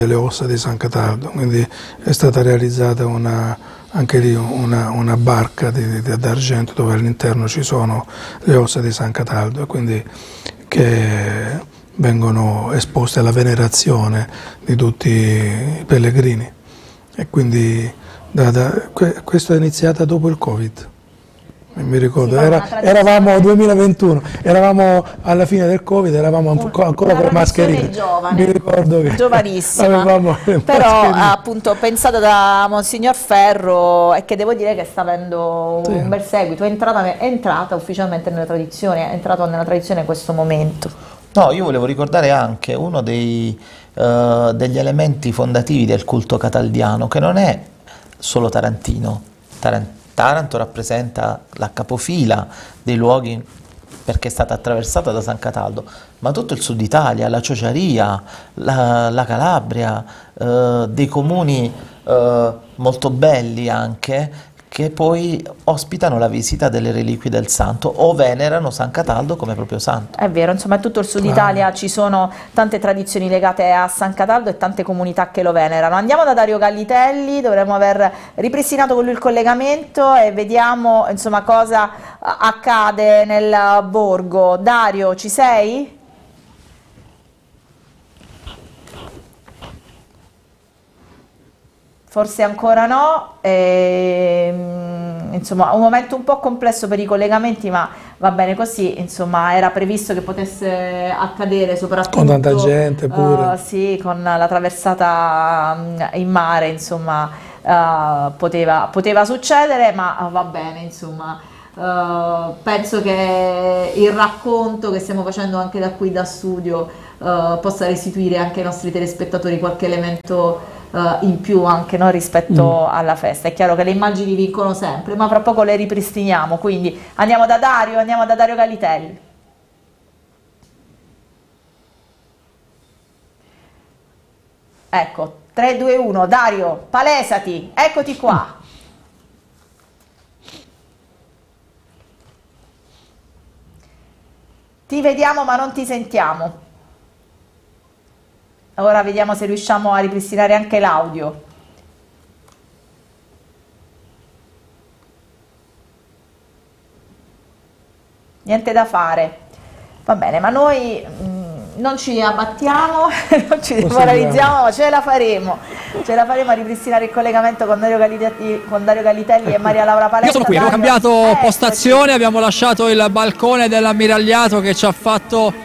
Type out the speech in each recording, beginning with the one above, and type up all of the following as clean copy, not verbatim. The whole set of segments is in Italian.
le ossa di San Cataldo, quindi è stata realizzata anche lì una barca d'argento dove all'interno ci sono le ossa di San Cataldo, quindi che vengono esposte alla venerazione di tutti i pellegrini. E quindi questo è iniziata dopo il Covid. Mi ricordo, eravamo 2021, eravamo alla fine del Covid, eravamo ancora con le mascherine. Giovane, mi ricordo che giovanissima, però appunto pensata da Monsignor Ferro, e che devo dire che sta avendo un bel seguito, è entrata ufficialmente nella tradizione, è entrato nella tradizione in questo momento. No, io volevo ricordare anche uno degli elementi fondativi del culto cataldiano, che non è solo tarantino. Taranto rappresenta la capofila dei luoghi perché è stata attraversata da San Cataldo, ma tutto il sud Italia, la Ciociaria, la Calabria, dei comuni molto belli anche, che poi ospitano la visita delle reliquie del santo o venerano San Cataldo come proprio santo. È vero, insomma, in tutto il sud Italia ci sono tante tradizioni legate a San Cataldo e tante comunità che lo venerano. Andiamo da Dario Gallitelli, dovremmo aver ripristinato con lui il collegamento e vediamo insomma cosa accade nel borgo. Dario, ci sei? Forse ancora no, insomma un momento un po' complesso per i collegamenti, ma va bene così, insomma era previsto che potesse accadere soprattutto con tanta gente pure. Sì, con la traversata in mare, insomma poteva succedere, ma va bene, insomma. Penso che il racconto che stiamo facendo anche da qui da studio possa restituire anche ai nostri telespettatori qualche elemento in più anche rispetto alla festa. È chiaro che le immagini vincono sempre, ma fra poco le ripristiniamo, quindi andiamo da Dario Gallitelli. Ecco, 3, 2, 1, Dario, palesati, eccoti qua. Ti vediamo ma non ti sentiamo. Ora vediamo se riusciamo a ripristinare anche l'audio. Niente da fare. Va bene, ma noi non ci abbattiamo, non ci demoralizziamo, ma ce la faremo a ripristinare il collegamento con Dario Gallitelli e Maria Laura Paletta. Io sono qui, abbiamo cambiato postazione, abbiamo lasciato il balcone dell'ammiragliato che ci ha fatto...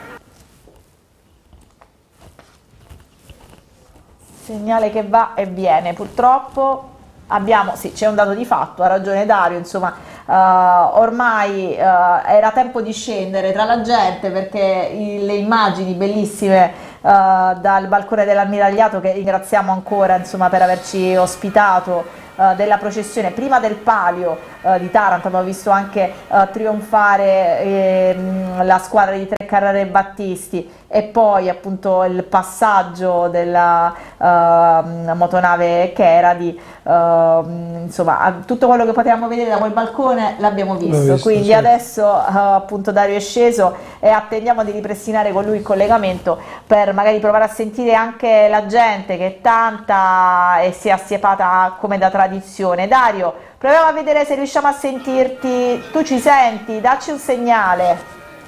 Segnale che va e viene, purtroppo sì, c'è un dato di fatto, ha ragione Dario, insomma ormai era tempo di scendere tra la gente, perché le immagini bellissime dal balcone dell'ammiragliato, che ringraziamo ancora insomma per averci ospitato, della processione prima del palio di Taranto. Abbiamo visto anche trionfare la squadra di Tre Carrare Battisti, e poi appunto il passaggio della motonave Cheradi, insomma tutto quello che potevamo vedere da quel balcone l'abbiamo visto, quindi sì. Adesso appunto Dario è sceso e attendiamo di ripristinare con lui il collegamento per magari provare a sentire anche la gente, che è tanta e si è assiepata come da tradizione. Dario, proviamo a vedere se riusciamo a sentirti. Tu ci senti? Dacci un segnale.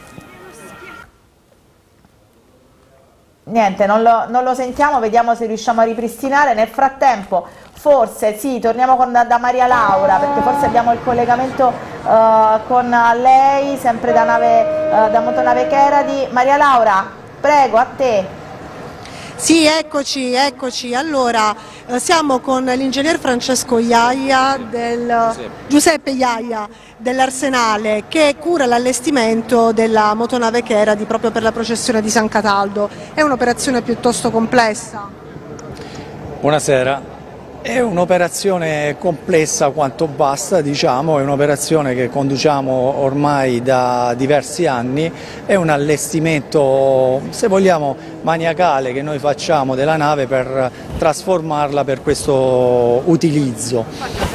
Niente, non lo sentiamo, vediamo se riusciamo a ripristinare. Nel frattempo forse sì, torniamo da Maria Laura, perché forse abbiamo il collegamento con lei, sempre da motonave Cheradi. Maria Laura, prego, a te. Sì, eccoci. Allora, siamo con l'ingegner Francesco Giuseppe Iaia dell'Arsenale, che cura l'allestimento della motonave Cheradi proprio per la processione di San Cataldo. È un'operazione piuttosto complessa. Buonasera. È un'operazione complessa quanto basta, diciamo, è un'operazione che conduciamo ormai da diversi anni, è un allestimento, se vogliamo, maniacale che noi facciamo della nave per trasformarla per questo utilizzo.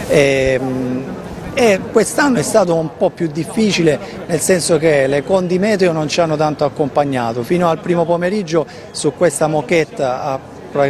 E quest'anno è stato un po' più difficile, nel senso che le condimeteo non ci hanno tanto accompagnato. Fino al primo pomeriggio su questa moquette